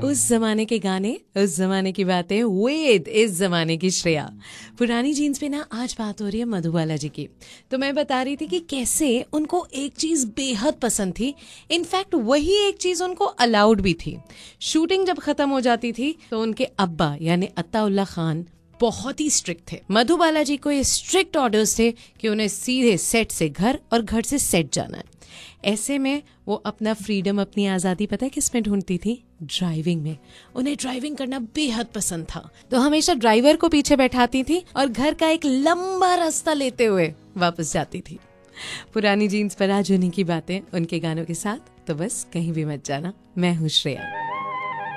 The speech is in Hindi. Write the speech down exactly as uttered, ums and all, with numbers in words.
उस जमाने के गाने, उस जमाने की बातें, वेद इस जमाने की श्रेया। पुरानी जीन्स पे ना आज बात हो रही है मधुबाला जी की। तो मैं बता रही थी कि कैसे उनको एक चीज बेहद पसंद थी, इनफैक्ट वही एक चीज उनको अलाउड भी थी। शूटिंग जब खत्म हो जाती थी तो उनके अब्बा यानी अत्ताउल्ला खान बहुत ही स्ट्रिक्ट थे। मधुबाला जी को ये स्ट्रिक्ट ऑर्डर्स थे कि उन्हें सीधे सेट से घर और घर से सेट जाना है। ऐसे में वो अपना फ्रीडम, अपनी आज़ादी पता है किस में ढूंढती थी? ड्राइविंग में। उन्हें ड्राइविंग करना बेहद पसंद था, तो हमेशा ड्राइवर को पीछे बैठाती थी और घर का एक लंबा रास्ता लेते हुए वापस जाती थी। पुरानी जीन्स पर आज उन्हीं की बातें, उनके गानों के साथ। तो बस कहीं भी मत जाना। मैं हूँ श्रेया।